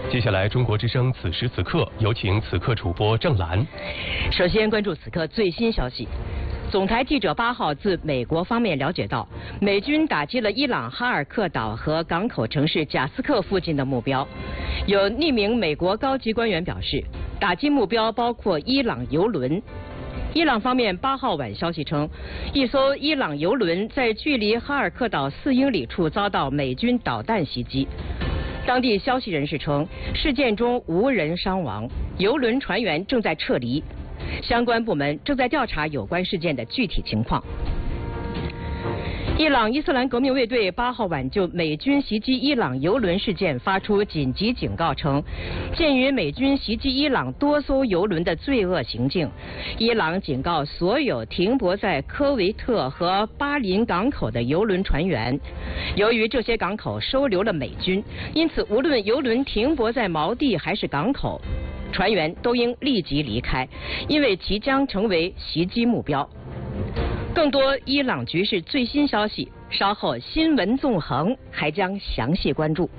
接下来，中国之声此时此刻有请此刻主播郑兰。 首先关注此刻最新消息。总台记者8号自美国方面了解到，美军打击了伊朗哈尔克岛和港口城市贾斯克附近的目标。有匿名美国高级官员表示，打击目标包括伊朗油轮。伊朗方面8号晚消息称，一艘伊朗油轮在距离哈尔克岛4英里处遭到美军导弹袭击。当地消息人士称，事件中无人伤亡，油轮船员正在撤离，相关部门正在调查有关事件的具体情况。伊朗伊斯兰革命卫队8号晚就美军袭击伊朗油轮事件发出紧急警告称，鉴于美军袭击伊朗多艘油轮的罪恶行径，伊朗警告所有停泊在科维特和巴林港口的油轮船员，由于这些港口收留了美军，因此无论油轮停泊在锚地还是港口，船员都应立即离开，因为其将成为袭击目标。更多伊朗局势最新消息，稍后新闻纵横还将详细关注。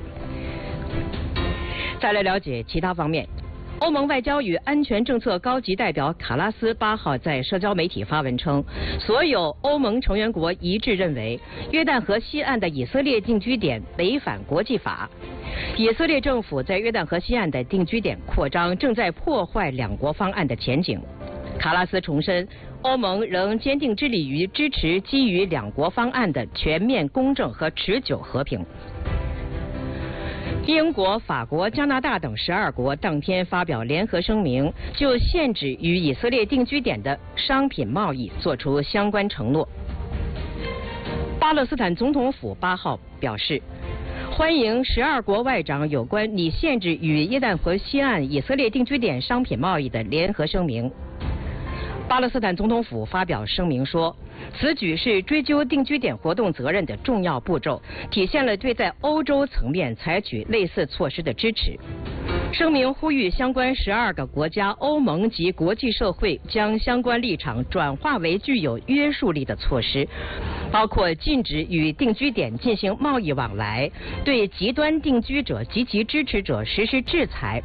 再来了解其他方面。欧盟外交与安全政策高级代表卡拉斯8号在社交媒体发文称，所有欧盟成员国一致认为，约旦河西岸的以色列定居点违反国际法。以色列政府在约旦河西岸的定居点扩张正在破坏两国方案的前景。卡拉斯重申，欧盟仍坚定致力于支持基于两国方案的全面、公正和持久和平。英国、法国、加拿大等12国当天发表联合声明，就限制与以色列定居点的商品贸易作出相关承诺。巴勒斯坦总统府8号表示，欢迎12国外长有关拟限制与约旦河西岸以色列定居点商品贸易的联合声明。巴勒斯坦总统府发表声明说，此举是追究定居点活动责任的重要步骤，体现了对在欧洲层面采取类似措施的支持。声明呼吁相关12个国家、欧盟及国际社会将相关立场转化为具有约束力的措施，包括禁止与定居点进行贸易往来，对极端定居者及其支持者实施制裁，